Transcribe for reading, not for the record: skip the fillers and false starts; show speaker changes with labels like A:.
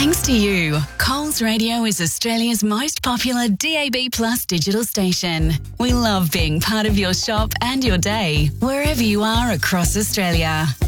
A: Thanks to you, Coles Radio is Australia's most popular DAB+ digital station. We love being part of your shop and your day, wherever you are across Australia.